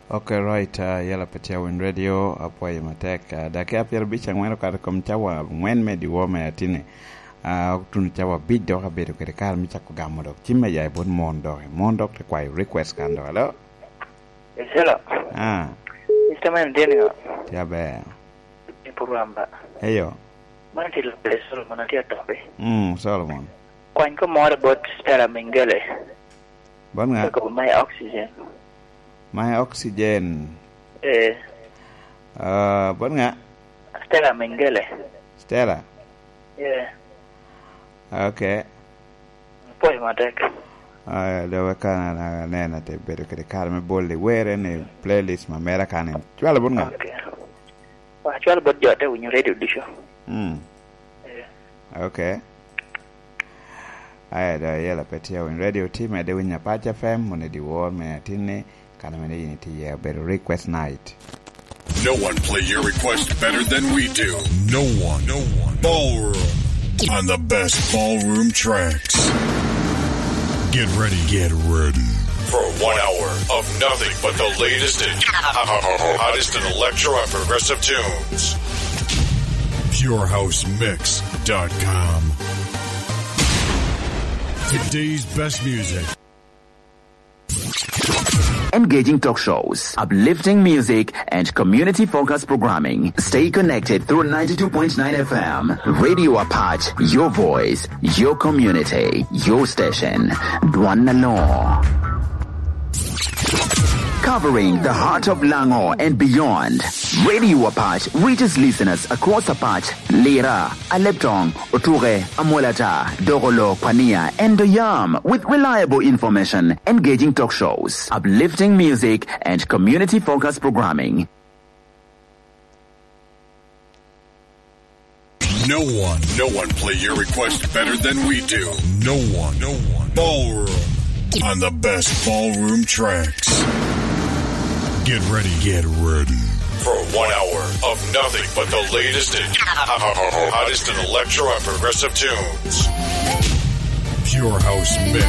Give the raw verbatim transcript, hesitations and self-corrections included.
Okay, right. Uh, yala patia win radio apwa yamatek. Uh, dake apia bicha ngweno kata kumchawa ngwen me diwo me atine. Uh, tunu chawa bid doka bedo kere kar micha kugamo dok. Chime jai bon mondok. Mondok te kwa request kando. Hello? Yes, hello. Ah. Mister Man Daniel. Tiabe. Ipuramba. Heyo. Mana tila play Solomon atia tope. Hmm, Solomon. Kwa nko more about Stella Mengele. Bon nga? Talk about my oxygen. My oxygen. Eh. Uh, bon nga? Stella Mengele. Stella? Yeah. Okay. Poi matek. Uh, dewe kana na nena te bedo kere kar me bolli were ne playlist ma mera kane. Chwala bon nga? Okay. Wa chwala bod jote when you radio disho. Hmm. Yeah. Okay. Aya da yela petia win radio team ade winya Patch F M mone di war me atine kana me ni ti ya better request night. No one play your request better than we do. No one, no one. Ballroom on the best ballroom tracks. Get ready, get ready for one hour of nothing but the latest and hottest in electro and progressive tunes. pure house mix dot com. Today's best music. Engaging talk shows, uplifting music, and community-focused programming. Stay connected through ninety-two point nine F M. Radio Apart, your voice, your community, your station. Dwana Law. Covering the heart of Lango and beyond. Radio Apart reaches listeners across Apart, Lira, Aleptong, Oture, Amolata, Dogolo, Pania, and Doyam with reliable information, engaging talk shows, uplifting music, and community-focused programming. No one, no one play your request better than we do. No one, no one. Ballroom on the best ballroom tracks. Get ready, get ready for one hour of nothing but the latest and hottest in electro and progressive tunes. Pure House Mix.